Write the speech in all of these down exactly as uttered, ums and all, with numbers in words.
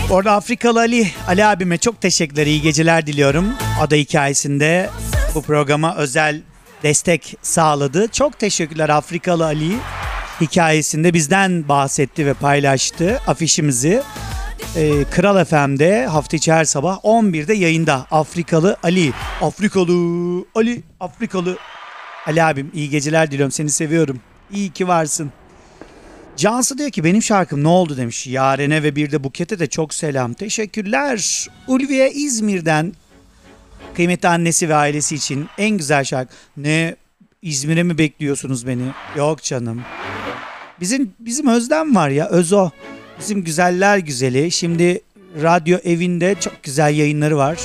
Orada Afrikalı Ali, Ali abime çok teşekkürler, iyi geceler diliyorum. Ada hikayesinde bu programa özel destek sağladı. Çok teşekkürler Afrikalı Ali. Hikayesinde bizden bahsetti ve paylaştı afişimizi. Ee, Kral F M'de hafta içi her sabah on birde yayında. Afrikalı Ali. Afrikalı Ali. Afrikalı Ali abim, iyi geceler diliyorum. Seni seviyorum. İyi ki varsın. Cansu diyor ki benim şarkım ne oldu demiş. Yaren'e ve bir de Buket'e de çok selam. Teşekkürler. Ulviye İzmir'den, kıymetli annesi ve ailesi için en güzel şarkı. Ne, İzmir'e mi bekliyorsunuz beni? Yok canım. Bizim bizim Özlem var ya, Özo. Bizim güzeller güzeli. Şimdi radyo evinde çok güzel yayınları var.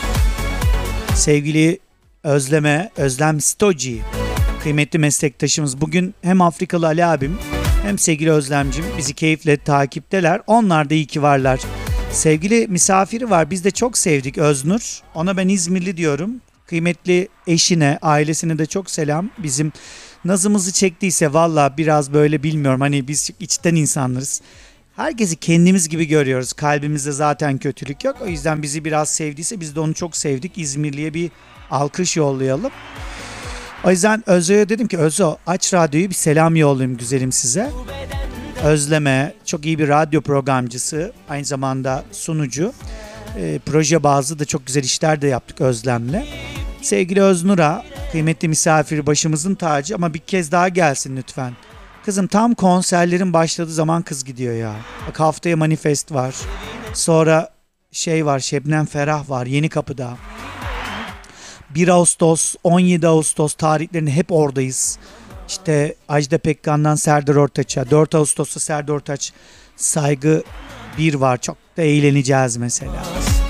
Sevgili Özlem'e, Özlem Stoci, kıymetli meslektaşımız. Bugün hem Afrikalı Ali abim hem sevgili Özlemcim bizi keyifle takipteler. Onlar da iyi ki varlar. Sevgili misafiri var. Biz de çok sevdik, Öznur. Ona ben İzmirli diyorum. Kıymetli eşine, ailesine de çok selam. Bizim nazımızı çektiyse valla biraz böyle bilmiyorum. Hani biz içten insanlarız. Herkesi kendimiz gibi görüyoruz. Kalbimizde zaten kötülük yok. O yüzden bizi biraz sevdiyse biz de onu çok sevdik. İzmirli'ye bir alkış yollayalım. O yüzden Özö'ye dedim ki Özö aç radyoyu, bir selam yollayayım güzelim size. Özlem'e, çok iyi bir radyo programcısı, aynı zamanda sunucu. E, proje bazlı da çok güzel işler de yaptık Özlem'le. Sevgili Öznur'a, kıymetli misafir, başımızın tacı, ama bir kez daha gelsin lütfen. Kızım tam konserlerin başladığı zaman kız gidiyor ya. Bak haftaya Manifest var. Sonra şey var, Şebnem Ferah var Yenikapı'da. bir Ağustos, on yedi Ağustos tarihlerinde hep oradayız. İşte Ajda Pekkan'dan Serdar Ortaç'a, dört Ağustos'ta Serdar Ortaç Saygı bir var. Çok da eğleneceğiz mesela.